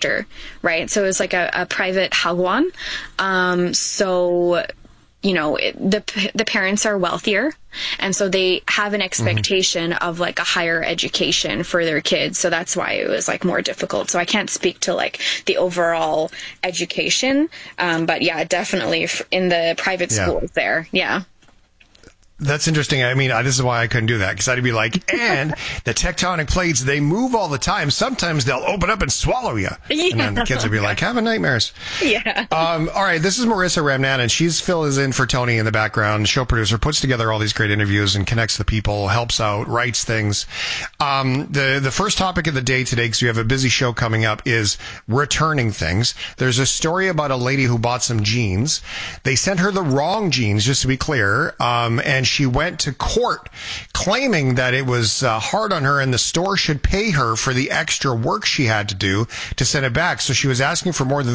doctor, right? So it was like a private hagwon. So, you know, the parents are wealthier, and so they have an expectation of like a higher education for their kids. So that's why it was like more difficult. So I can't speak to like the overall education. But yeah, definitely in the private schools there. Yeah. That's interesting. I mean, this is why I couldn't do that, because I'd be like, and the tectonic plates, they move all the time. Sometimes they'll open up and swallow you. Yeah. And then the kids would be like, having nightmares. Yeah. All right. This is Marissa Remnan, and she's fills in for Tony in the background. Show producer, puts together all these great interviews and connects the people, helps out, writes things. The first topic of the day today, because we have a busy show coming up, is returning things. There's a story about a lady who bought some jeans. They sent her the wrong jeans, just to be clear. And she went to court claiming that it was hard on her and the store should pay her for the extra work she had to do to send it back. So she was asking for more than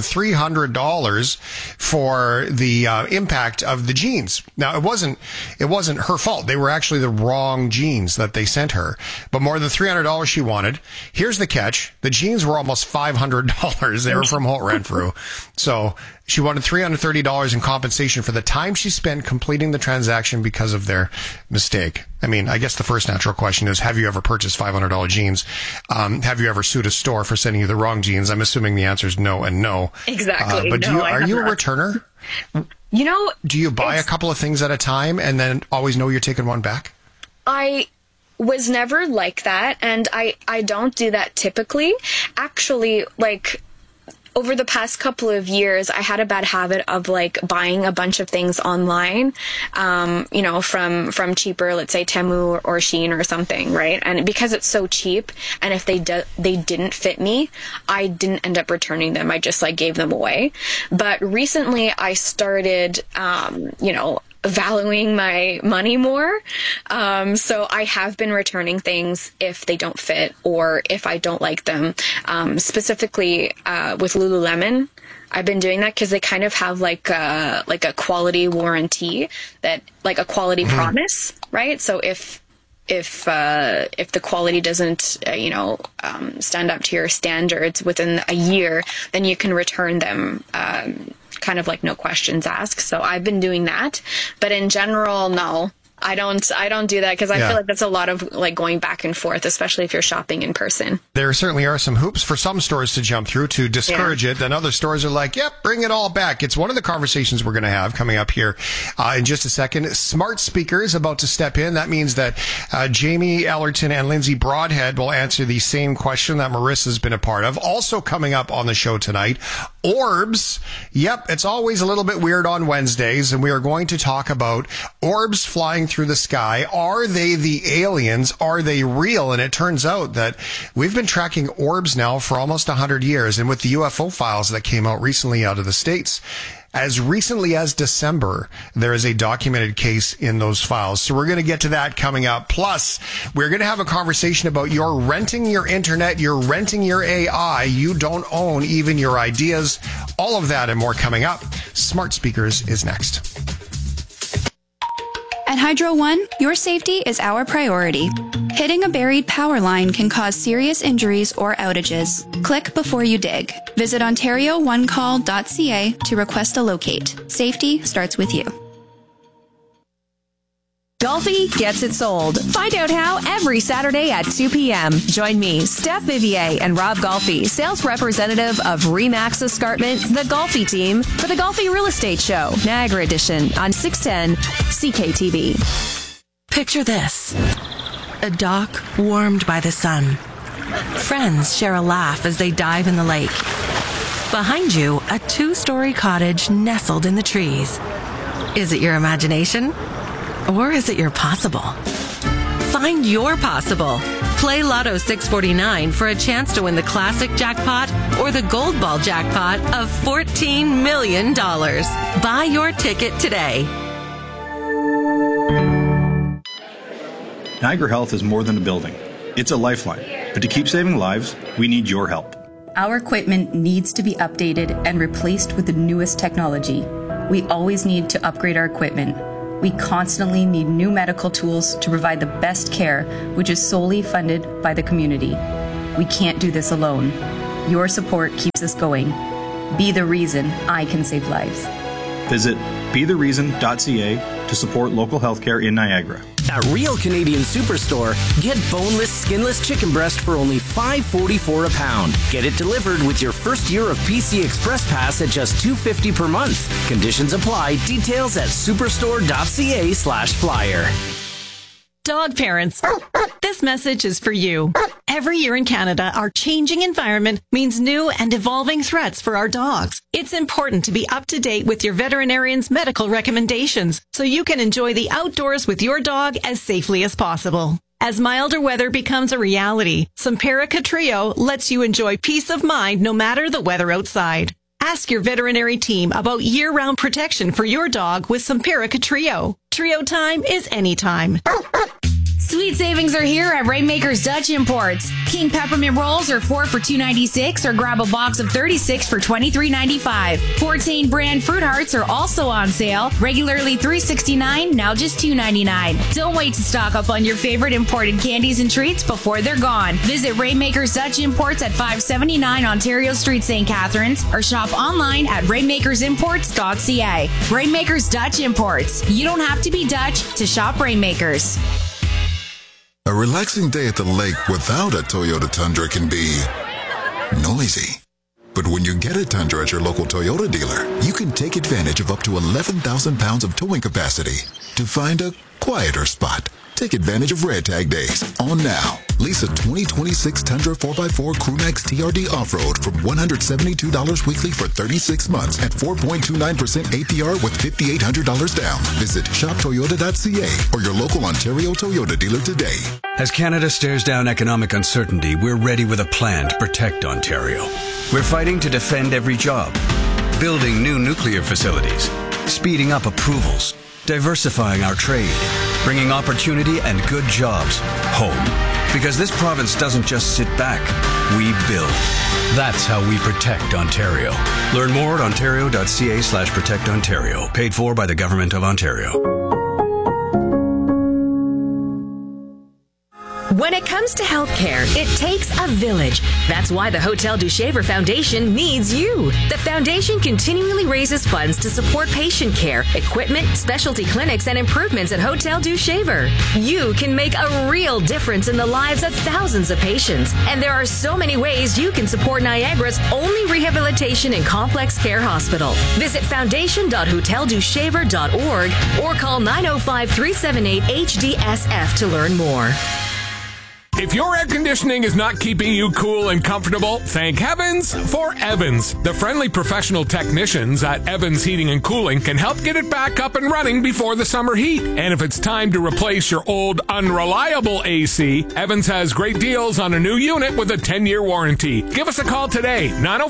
$300 for the impact of the jeans. Now, it wasn't her fault. They were actually the wrong jeans that they sent her, but more than $300 she wanted. Here's the catch. The jeans were almost $500. They were from Holt Renfrew. So she wanted $330 in compensation for the time she spent completing the transaction because of their mistake. I mean, I guess the first natural question is, have you ever purchased $500 jeans? Have you ever sued a store for sending you the wrong jeans? I'm assuming the answer is no and no. Exactly. But are you a returner? You know, do you buy a couple of things at a time and then always know you're taking one back? I was never like that, and I don't do that typically. Actually, like, over the past couple of years, I had a bad habit of like buying a bunch of things online, you know, from cheaper, let's say Temu or Shein or something, right? And because it's so cheap, and if they didn't fit me, I didn't end up returning them. I just like gave them away. But recently I started, you know, valuing my money more. So I have been returning things if they don't fit or if I don't like them. Specifically, with Lululemon, I've been doing that because they kind of have like a quality warranty, that like a quality promise, right? So if the quality doesn't, you know, stand up to your standards within a year, then you can return them, kind of like no questions asked. So I've been doing that, but in general, no, I don't do that, because I feel like that's a lot of like going back and forth, especially if you're shopping in person. There certainly are some hoops for some stores to jump through to discourage it. Then other stores are like, yep, bring it all back. It's one of the conversations we're going to have coming up here in just a second. Smart speakers about to step in. That means that Jamie Ellerton and Lindsay Broadhead will answer the same question that Marissa's been a part of. Also coming up on the show tonight, orbs. Yep, it's always a little bit weird on Wednesdays, and we are going to talk about orbs flying through the sky. Are they the aliens? Are they real? And it turns out that we've been tracking orbs now for almost 100 years. And with the UFO files that came out recently out of the States, as recently as December, there is a documented case in those files. So we're going to get to that coming up. Plus, we're going to have a conversation about you're renting your internet, you're renting your AI, you don't own even your ideas. All of that and more coming up. Smart Speakers is next. At Hydro One, your safety is our priority. Hitting a buried power line can cause serious injuries or outages. Click before you dig. Visit OntarioOneCall.ca to request a locate. Safety starts with you. Golfi gets it sold. Find out how every Saturday at 2 p.m. Join me, Steph Vivier, and Rob Golfi, sales representative of Remax Escarpment, the Golfi team, for the Golfi Real Estate Show, Niagara Edition, on 610 CKTV. Picture this. A dock warmed by the sun. Friends share a laugh as they dive in the lake. Behind you, a 2-story cottage nestled in the trees. Is it your imagination? Or is it your possible? Find your possible. Play Lotto 649 for a chance to win the classic jackpot or the gold ball jackpot of $14 million. Buy your ticket today. Niagara Health is more than a building. It's a lifeline. But to keep saving lives, we need your help. Our equipment needs to be updated and replaced with the newest technology. We always need to upgrade our equipment. We constantly need new medical tools to provide the best care, which is solely funded by the community. We can't do this alone. Your support keeps us going. Be the reason I can save lives. Visit bethereason.ca to support local healthcare in Niagara. At Real Canadian Superstore, get boneless, skinless chicken breast for only $5.44 a pound. Get it delivered with your first year of PC Express Pass at just $2.50 per month. Conditions apply. Details at superstore.ca/flyer. Dog parents, this message is for you. Every year in Canada, our changing environment means new and evolving threats for our dogs. It's important to be up to date with your veterinarian's medical recommendations so you can enjoy the outdoors with your dog as safely as possible. As milder weather becomes a reality, Simparica Trio lets you enjoy peace of mind no matter the weather outside. Ask your veterinary team about year-round protection for your dog with Simparica Trio. Trio time is anytime. Sweet savings are here at Rainmaker's Dutch Imports. King peppermint rolls are 4 for $2.96 or grab a box of 36 for $23.95. Fortain brand fruit hearts are also on sale. Regularly $3.69, now just $2.99. Don't wait to stock up on your favorite imported candies and treats before they're gone. Visit Rainmaker's Dutch Imports at 579 Ontario Street, St. Catharines, or shop online at rainmakersimports.ca. Rainmaker's Dutch Imports. You don't have to be Dutch to shop Rainmakers. A relaxing day at the lake without a Toyota Tundra can be noisy. But when you get a Tundra at your local Toyota dealer, you can take advantage of up to 11,000 pounds of towing capacity to find a quieter spot. Take advantage of Red Tag Days on now. Lease a 2026 Tundra 4x4 Crewmax TRD Off-Road from $172 weekly for 36 months at 4.29% APR with $5,800 down. Visit shoptoyota.ca or your local Ontario Toyota dealer today. As Canada stares down economic uncertainty, we're ready with a plan to protect Ontario. We're fighting to defend every job, building new nuclear facilities, speeding up approvals, diversifying our trade, bringing opportunity and good jobs home. Because this province doesn't just sit back, we build. That's how we protect Ontario. Learn more at ontario.ca/protectontario. Paid for by the Government of Ontario. When it comes to healthcare, it takes a village. That's why the Hotel du Shaver Foundation needs you. The foundation continually raises funds to support patient care, equipment, specialty clinics, and improvements at Hotel du Shaver. You can make a real difference in the lives of thousands of patients. And there are so many ways you can support Niagara's only rehabilitation and complex care hospital. Visit foundation.hoteldushaver.org or call 905-378-HDSF to learn more. If your air conditioning is not keeping you cool and comfortable, thank heavens for Evans. The friendly professional technicians at Evans Heating and Cooling can help get it back up and running before the summer heat. And if it's time to replace your old unreliable AC, Evans has great deals on a new unit with a 10-year warranty. Give us a call today,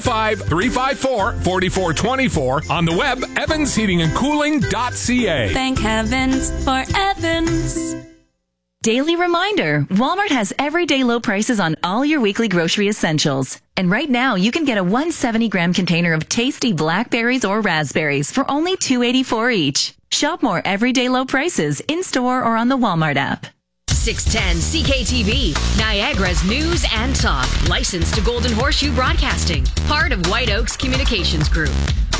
905-354-4424, on the web, evansheatingandcooling.ca. Thank heavens for Evans. Daily reminder, Walmart has everyday low prices on all your weekly grocery essentials. And right now, you can get a 170-gram container of tasty blackberries or raspberries for only $2.84 each. Shop more everyday low prices in-store or on the Walmart app. 610 CKTV, Niagara's news and talk. Licensed to Golden Horseshoe Broadcasting. Part of White Oaks Communications Group.